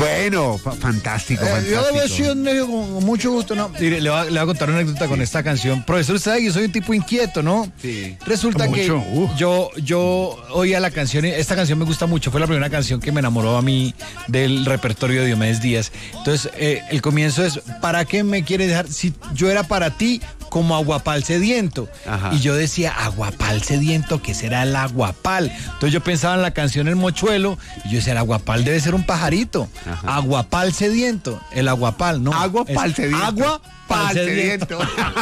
Bueno, fantástico, Yo fantástico. le voy a decir con mucho gusto, ¿no? Mire, le voy a contar una anécdota con esta canción. Profesor, usted sabe que yo soy un tipo inquieto, ¿no? Sí. Resulta que yo oía la canción, esta canción me gusta mucho, fue la primera canción que me enamoró a mí del repertorio de Diomedes Díaz. Entonces, el comienzo es, ¿para qué me quieres dejar? Si yo era para ti como aguapal sediento. Ajá. Y yo decía, aguapal sediento, ¿qué será el aguapal? Entonces yo pensaba en la canción El Mochuelo, y yo decía, el aguapal debe ser un pajarito. Ajá. Aguapal sediento, el aguapal, ¿no? Aguapal sediento. Aguapal sediento.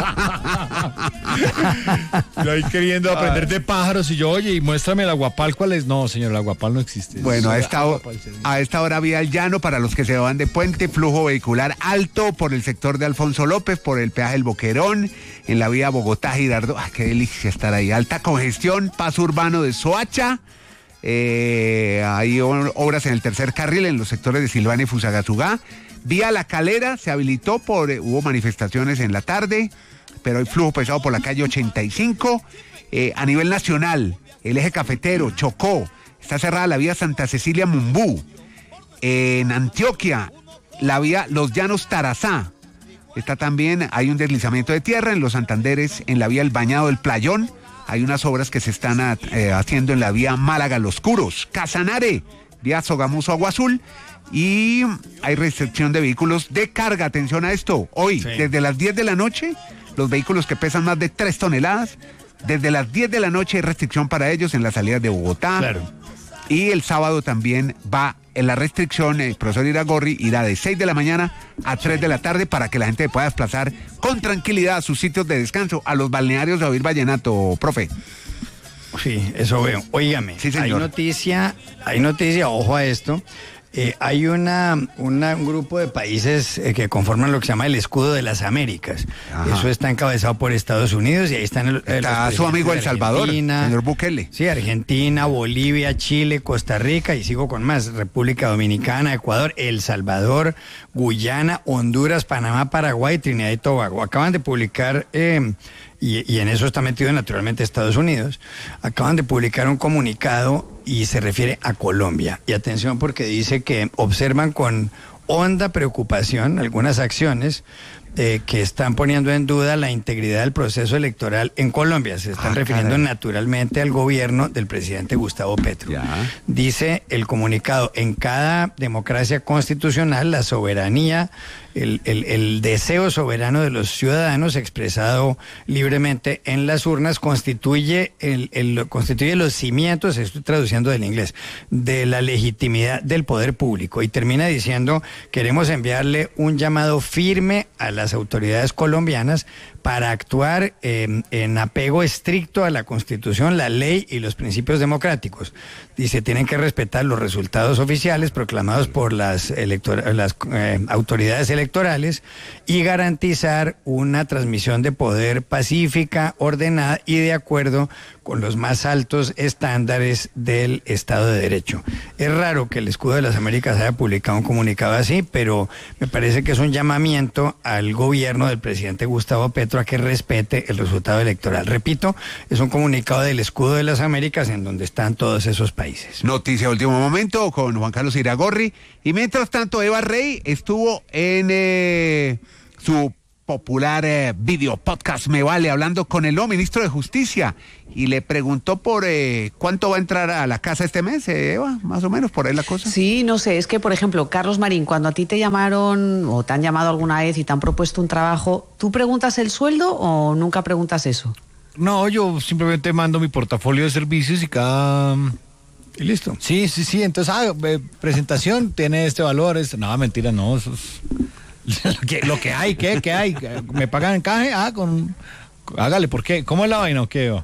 Yo ahí queriendo aprender de pájaros, y yo, oye, y muéstrame el aguapal, ¿cuál es? No, señor, el aguapal no existe. Bueno, Eso a esta hora vía el llano para los que se van de puente, flujo vehicular alto por el sector de Alfonso López, por el peaje El Boquerón, en la vía Bogotá-Girardot. Qué delicia estar ahí. Alta congestión, paso urbano de Soacha. Hay obras en el tercer carril en los sectores de Silvania y Fusagasugá. Vía La Calera se habilitó hubo manifestaciones en la tarde, pero hay flujo pesado por la calle 85. A nivel nacional, el eje cafetero, Chocó, está cerrada la vía Santa Cecilia Mumbú. En Antioquia, la vía Los Llanos Tarazá. Está también, hay un deslizamiento de tierra en los Santanderes, en la vía El Bañado del Playón. Hay unas obras que se están haciendo en la vía Málaga Los Curos. Casanare, vía Sogamoso Agua Azul. Y hay restricción de vehículos de carga. Atención a esto. Hoy, desde las 10 de la noche, los vehículos que pesan más de 3 toneladas, desde las 10 de la noche hay restricción para ellos en las salidas de Bogotá. Claro. Y el sábado también va en la restricción, el profesor Iragorri irá de 6 de la mañana a 3 de la tarde para que la gente pueda desplazar con tranquilidad a sus sitios de descanso, a los balnearios de oír vallenato, profe. Sí, eso veo. Óigame, Sí, señor. hay noticia, ojo a esto. Hay un grupo de países que conforman lo que se llama el Escudo de las Américas. Ajá. Eso está encabezado por Estados Unidos y ahí están Está su amigo El Salvador, señor Bukele. Sí, Argentina, Bolivia, Chile, Costa Rica y sigo con más. República Dominicana, Ecuador, El Salvador, Guyana, Honduras, Panamá, Paraguay, Trinidad y Tobago. Acaban de publicar... Y en eso está metido naturalmente Estados Unidos, acaban de publicar un comunicado y se refiere a Colombia. Y atención porque dice que observan con honda preocupación algunas acciones que están poniendo en duda la integridad del proceso electoral en Colombia. Se están refiriendo naturalmente al gobierno del presidente Gustavo Petro. Ya. Dice el comunicado, en cada democracia constitucional la soberanía, el deseo soberano de los ciudadanos expresado libremente en las urnas constituye los cimientos, estoy traduciendo del inglés, de la legitimidad del poder público. Y termina diciendo, queremos enviarle un llamado firme a las autoridades colombianas para actuar en apego estricto a la Constitución, la ley y los principios democráticos. Dice, tienen que respetar los resultados oficiales proclamados por las autoridades electorales y garantizar una transmisión de poder pacífica, ordenada y de acuerdo con los más altos estándares del Estado de Derecho. Es raro que el Escudo de las Américas haya publicado un comunicado así, pero me parece que es un llamamiento al gobierno del presidente Gustavo Petro a que respete el resultado electoral. Repito, es un comunicado del Escudo de las Américas en donde están todos esos países. Noticia de último momento con Juan Carlos Iragorri. Y mientras tanto, Eva Rey estuvo en su popular video podcast Me Vale, hablando con el nuevo ministro de Justicia. Y le preguntó por cuánto va a entrar a la casa este mes, Eva, más o menos, por ahí la cosa. Sí, no sé, es que, por ejemplo, Carlos Marín, cuando a ti te llamaron o te han llamado alguna vez y te han propuesto un trabajo, ¿tú preguntas el sueldo o nunca preguntas eso? No, yo simplemente mando mi portafolio de servicios y cada... Y listo. Sí, entonces, presentación tiene este valor, no, mentira, no, eso es... lo que hay, ¿qué hay? ¿Me pagan en caje? Hágale, ¿por qué? ¿Cómo es la vaina o qué?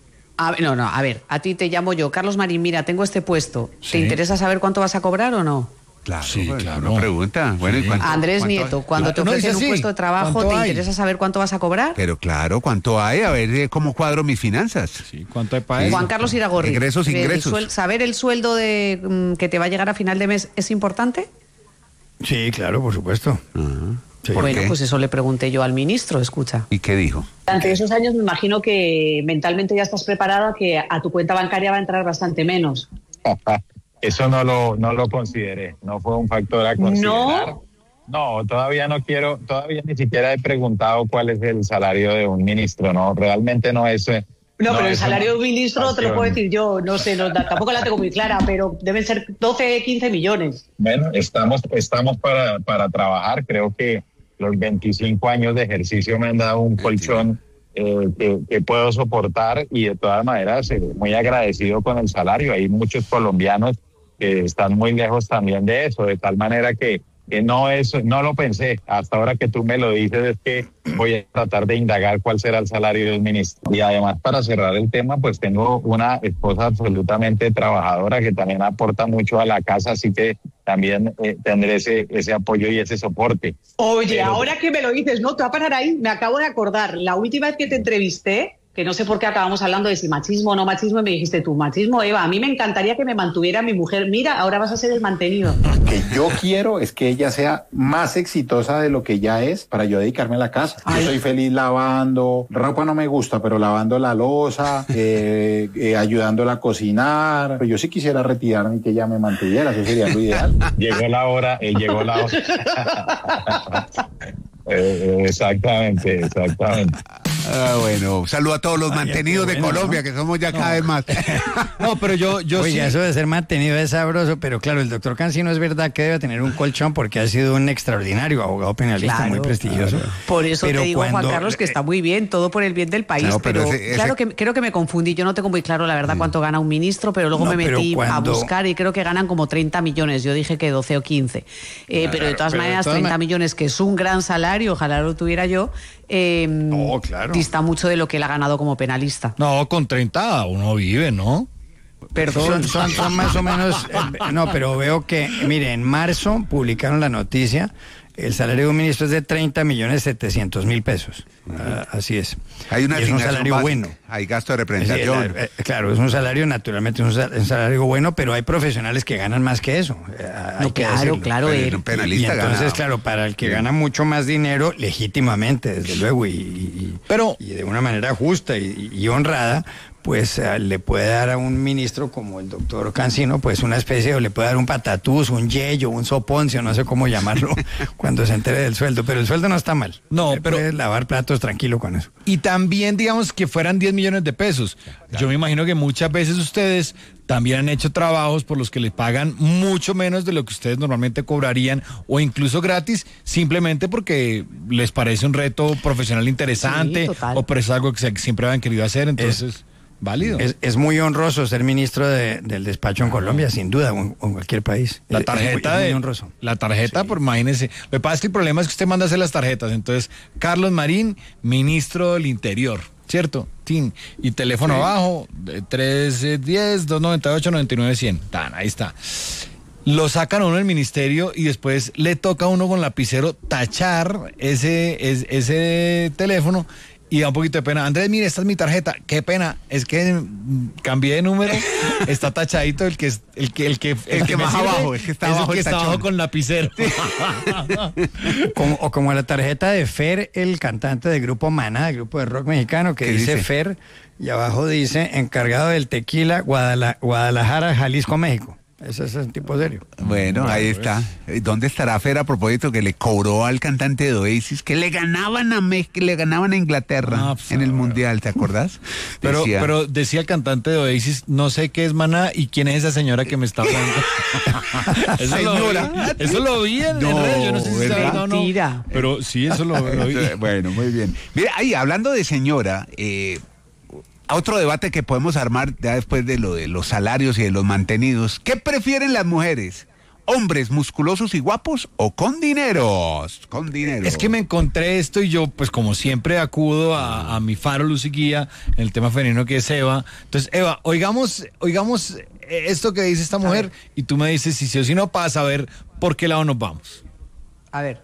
A ver, a ti te llamo yo, Carlos Marín, mira, tengo este puesto. Sí. ¿Te interesa saber cuánto vas a cobrar o no? Claro, Sí, pues, claro. una pregunta. Bueno, ¿y cuánto, Andrés cuánto Nieto, hay? cuando te No, dice ofrecen un así, puesto de trabajo, ¿cuánto ¿te hay? interesa saber cuánto vas a cobrar? Pero claro, ¿cuánto hay? A ver cómo cuadro mis finanzas. Sí, ¿cuánto hay para eso? Juan Carlos Iragorri. Ingresos. ¿Saber el sueldo que te va a llegar a final de mes es importante? Sí, claro, por supuesto. Ajá. Sí. ¿Por Bueno, qué? pues eso le pregunté yo al ministro, escucha. ¿Y qué dijo? Durante esos años me imagino que mentalmente ya estás preparado a que a tu cuenta bancaria va a entrar bastante menos. eso no lo consideré, no fue un factor a considerar. No, todavía no quiero, todavía ni siquiera he preguntado cuál es el salario de un ministro, no, realmente no es... No, pero el salario de un ministro te lo puedo decir yo, no sé, tampoco la tengo muy clara, pero deben ser 12, 15 millones. Bueno, estamos para trabajar, creo que los 25 años de ejercicio me han dado un colchón que puedo soportar y de todas maneras muy agradecido con el salario. Hay muchos colombianos que están muy lejos también de eso, de tal manera que no lo pensé. Hasta ahora que tú me lo dices es que voy a tratar de indagar cuál será el salario de un ministro. Y además, para cerrar el tema, pues tengo una esposa absolutamente trabajadora que también aporta mucho a la casa, así que también tendré ese apoyo y ese soporte. Oye, ahora que me lo dices, no, te va a parar ahí, me acabo de acordar, la última vez que te entrevisté, que no sé por qué acabamos hablando de si machismo o no machismo, y me dijiste tú, machismo, Eva, a mí me encantaría que me mantuviera mi mujer. Mira, ahora vas a ser el mantenido. Que yo quiero es que ella sea más exitosa de lo que ya es para yo dedicarme a la casa. Yo soy feliz lavando, ropa no me gusta, pero lavando la loza, ayudándola a cocinar. Pero yo sí quisiera retirarme y que ella me mantuviera, eso sería lo ideal. Llegó la hora. Exactamente. Bueno, saludo a todos los mantenidos de Colombia, que somos ya cada vez más. No, pero yo Oiga, sí. eso de ser mantenido es sabroso, pero claro, el doctor Cancino es verdad que debe tener un colchón porque ha sido un extraordinario abogado penalista, Claro, muy prestigioso. Por eso Pero te digo, Juan cuando- Carlos, que está muy bien, todo por el bien del país, No, pero pero ese- claro que creo que me confundí, yo no tengo muy claro la verdad cuánto gana un ministro, pero luego No, me pero metí a cuando- buscar y creo que ganan como 30 millones, yo dije que 12 o 15, pero de todas pero de maneras todas 30 millones, que es un gran salario, ojalá lo tuviera yo, No, claro. dista mucho de lo que él ha ganado como penalista. No, con 30 uno vive, ¿no? Son más o menos, no, pero veo que, mire, en marzo publicaron la noticia, el salario de un ministro es de 30.700.000 pesos. Así es. Hay una Y es un asignación salario básica, bueno. hay gasto de Sí, representación. claro, es un salario, naturalmente, es un salario bueno, pero hay profesionales que ganan más que eso. Hay No, que claro, decirlo. claro. Pero un Y penalista entonces, gana. claro, para el que gana mucho más dinero, legítimamente, desde luego, Pero- y de una manera justa y honrada, pues le puede dar a un ministro como el doctor Cancino, pues una especie, o le puede dar un patatús, un yello, un soponcio, no sé cómo llamarlo, cuando se entere del sueldo. Pero el sueldo no está mal. No, Le pero- puede lavar platos tranquilo con eso. Y también, digamos, que fueran 10 millones de pesos. Yo me imagino que muchas veces ustedes también han hecho trabajos por los que les pagan mucho menos de lo que ustedes normalmente cobrarían o incluso gratis, simplemente porque les parece un reto profesional interesante Sí, total. o pero es algo que siempre han querido hacer, entonces, válido. Es muy honroso ser ministro del despacho en Colombia, sin duda, o en cualquier país. La Es tarjeta muy de honroso. la tarjeta, por imagínense. Lo que pasa es que el problema es que usted manda a hacer las tarjetas. Entonces, Carlos Marín, ministro del Interior, ¿cierto? Tin. Y teléfono abajo, 310-298-99-100. Tan, ahí está. Lo sacan a uno del ministerio y después le toca a uno con lapicero tachar ese teléfono y da un poquito de pena. Andrés, mire, esta es mi tarjeta. Qué pena, es que cambié de número, está tachadito el que me más sirve, abajo, el que está es abajo el que el está abajo tachón. con lapicero. Como la tarjeta de Fer, el cantante del grupo Maná, del grupo de rock mexicano, que ¿Qué dice dice? Fer, y abajo dice, encargado del tequila, Guadalajara, Jalisco, México. Ese es el tipo serio. Bueno, ahí está. ¿Dónde estará Fer a propósito que le cobró al cantante de Oasis que le ganaban que le ganaban a Inglaterra Ah, pues, en el Mundial, ¿te acordás? Decía, Pero decía el cantante de Oasis, no sé qué es Maná y quién es esa señora que me está hablando. Señora. Eso lo vi en No, redes, yo no sé si está ¿verdad? verdad o no. Mentira. Pero sí, eso lo vi. Bueno, muy bien. Mira, ahí hablando de señora, otro debate que podemos armar ya después de lo de los salarios y de los mantenidos. ¿Qué prefieren las mujeres? ¿Hombres musculosos y guapos o con dineros? Con dinero. Es que me encontré esto y yo, pues como siempre, acudo a mi faro, luz y guía en el tema femenino que es Eva. Entonces, Eva, oigamos esto que dice esta mujer y tú me dices si sí o si no para saber por qué lado nos vamos. A ver.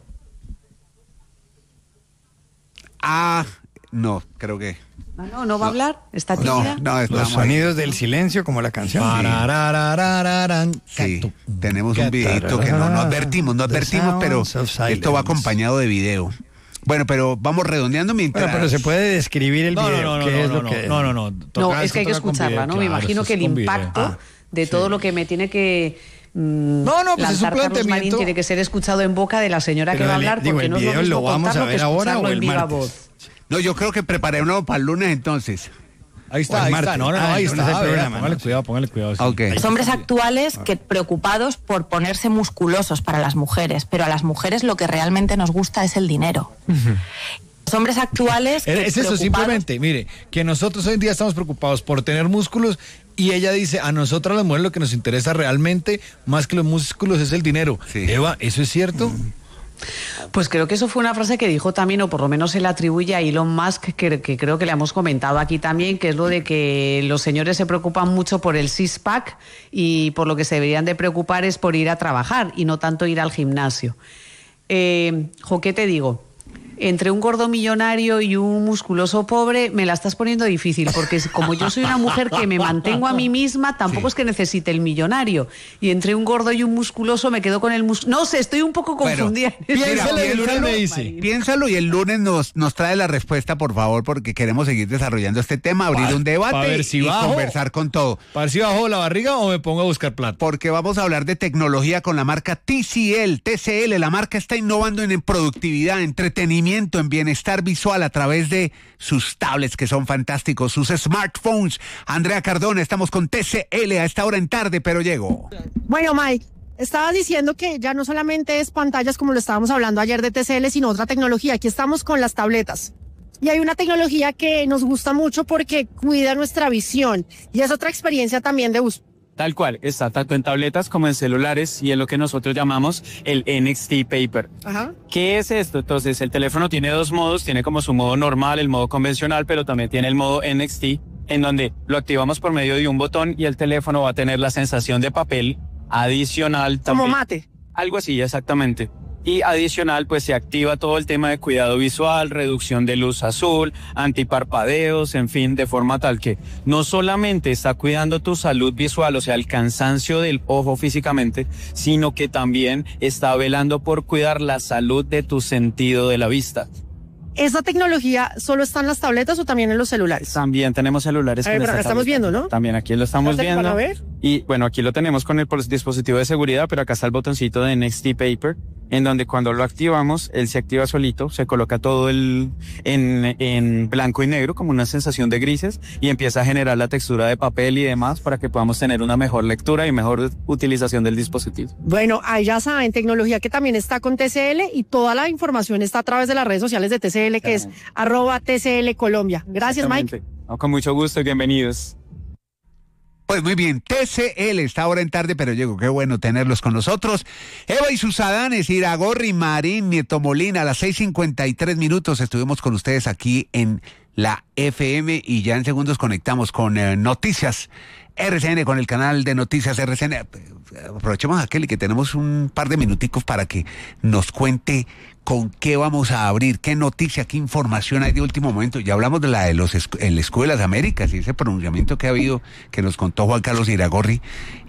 No, creo que... No va a hablar, está No, tímida. no, Los estamos ahí. sonidos del silencio, como la canción. Pararararararán, Sí, catu, tenemos un videito que no advertimos, pero esto va acompañado de video. Bueno, pero vamos redondeando mientras... Bueno, pero se puede describir el video. ¿Qué es lo que es? no. No, Toca es que hay que esto, toca con escucharla, video, ¿no? Me claro, imagino esto que es el con video. impacto de todo lo que me tiene que No, pues es un lanzar Carlos planteamiento. Marín tiene que ser escuchado en boca de la señora Pero que va a el- hablar, digo, porque el no es lo video mismo lo vamos a contarlo que ver ahora escucharlo o en el viva martes. voz. No, yo creo que preparé uno para el lunes entonces. Ahí O está, el ahí martes. está. No, Ah, ahí el lunes está. hay Vea, programa, póngale cuidado. Sí. Ok. Los hombres actuales que preocupados por ponerse musculosos para las mujeres, pero a las mujeres lo que realmente nos gusta es el dinero. Los hombres actuales que Es eso, preocupados- simplemente, mire, que nosotros hoy en día estamos preocupados por tener músculos y ella dice, a nosotras las mujeres lo que nos interesa realmente, más que los músculos, es el dinero. Sí. Eva, ¿eso es cierto? Pues creo que eso fue una frase que dijo también, o por lo menos se le atribuye a Elon Musk, que creo que le hemos comentado aquí también, que es lo de que los señores se preocupan mucho por el six-pack y por lo que se deberían de preocupar es por ir a trabajar y no tanto ir al gimnasio. ¿Qué te digo? Entre un gordo millonario y un musculoso pobre me la estás poniendo difícil, porque como yo soy una mujer que me mantengo a mí misma, tampoco es que necesite el millonario. Y entre un gordo y un musculoso me quedo con el musculoso. No sé, estoy un poco Bueno, confundida. piénsalo y el lunes me dice. Piénsalo y el lunes nos trae la respuesta, por favor, porque queremos seguir desarrollando este tema, abrir un debate pa' ver si y bajo. conversar con todo. ¿Para ver si bajo la barriga o me pongo a buscar plata? Porque vamos a hablar de tecnología con la marca TCL. La marca está innovando en productividad, entretenimiento, en bienestar visual a través de sus tablets que son fantásticos, sus smartphones. Andrea Cardona, estamos con TCL a esta hora en tarde, pero llego. Bueno, Mike, estabas diciendo que ya no solamente es pantallas como lo estábamos hablando ayer de TCL, sino otra tecnología. Aquí estamos con las tabletas. Y hay una tecnología que nos gusta mucho porque cuida nuestra visión. Y es otra experiencia también de uso. Tal cual, está tanto en tabletas como en celulares y es lo que nosotros llamamos el NXT Paper. Ajá. ¿Qué es esto? Entonces, el teléfono tiene dos modos, tiene como su modo normal, el modo convencional, pero también tiene el modo NXT, en donde lo activamos por medio de un botón y el teléfono va a tener la sensación de papel adicional Como también. mate. Algo así, exactamente. Y adicional, pues se activa todo el tema de cuidado visual, reducción de luz azul, antiparpadeos, en fin, de forma tal que no solamente está cuidando tu salud visual, o sea, el cansancio del ojo físicamente, sino que también está velando por cuidar la salud de tu sentido de la vista. ¿Esa tecnología solo está en las tabletas o también en los celulares? También tenemos celulares. A ver, con pero esta acá estamos tableta. viendo, ¿no? También aquí lo estamos Acércate viendo. para ver. Y bueno, aquí lo tenemos con el dispositivo de seguridad, pero acá está el botoncito de NXT Paper, en donde cuando lo activamos, él se activa solito, se coloca todo en blanco y negro, como una sensación de grises, y empieza a generar la textura de papel y demás para que podamos tener una mejor lectura y mejor utilización del dispositivo. Bueno, ahí ya saben, tecnología que también está con TCL y toda la información está a través de las redes sociales de TCL, que es @TCL Colombia. Gracias, Mike. Exactamente. No, con mucho gusto y bienvenidos. Pues muy bien, TCL está ahora en tarde, pero llego, qué bueno tenerlos con nosotros. Eva y sus adanes, Iragorri, Marín, Nieto Molina, a las 6:53 estuvimos con ustedes aquí en la FM y ya en segundos conectamos con Noticias RCN, con el canal de Noticias RCN. Aprovechemos a Kelly que tenemos un par de minuticos para que nos cuente con qué vamos a abrir, qué noticia, qué información hay de último momento. Ya hablamos de la de el Escudo de las Américas y ese pronunciamiento que ha habido, que nos contó Juan Carlos Iragorri,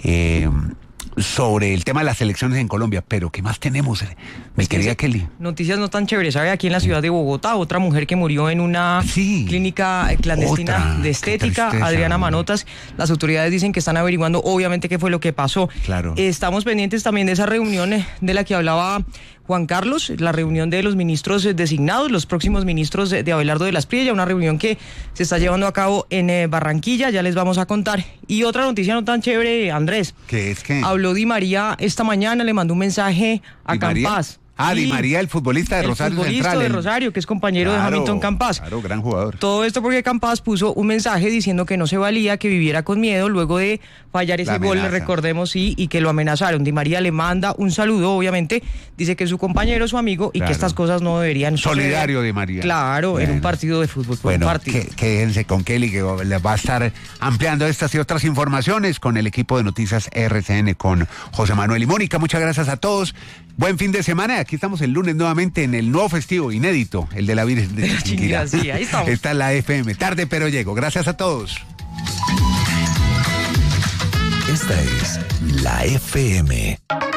sobre el tema de las elecciones en Colombia. Pero ¿qué más tenemos, mi querida Kelly? Noticias no tan chéveres. ¿Sabe? Aquí en la ciudad de Bogotá, otra mujer que murió en una clínica clandestina Otra. de Qué estética, tristeza. Adriana Manotas. Las autoridades dicen que están averiguando obviamente qué fue lo que pasó. Claro. Estamos pendientes también de esa reunión de la que hablaba Juan Carlos, la reunión de los ministros designados, los próximos ministros de Abelardo de la Espriella, una reunión que se está llevando a cabo en Barranquilla, ya les vamos a contar. Y otra noticia no tan chévere, Andrés. ¿Qué es que? Habló Di María esta mañana, le mandó un mensaje a ¿Di María? Campas. Di Sí, María, el futbolista de Rosario el futbolista Central. de Rosario, que es compañero de Hamilton Campas. Claro, gran jugador. Todo esto porque Campas puso un mensaje diciendo que no se valía, que viviera con miedo luego de fallar ese La gol, amenaza. recordemos, y que lo amenazaron. Di María le manda un saludo, obviamente, dice que es su compañero, su amigo, y Claro. que estas cosas no deberían suceder. Solidario Di María. Claro, en un Bueno. partido de fútbol. por Bueno, un partido. quédense con Kelly, que les va a estar ampliando estas y otras informaciones con el equipo de Noticias RCN, con José Manuel y Mónica. Muchas gracias a todos. Buen fin de semana. Aquí estamos el lunes nuevamente en el nuevo festivo inédito, el de la Virgen de Chiquinquirá. Sí, ahí estamos. Está en la FM. Tarde, pero llego. Gracias a todos. Esta es la FM.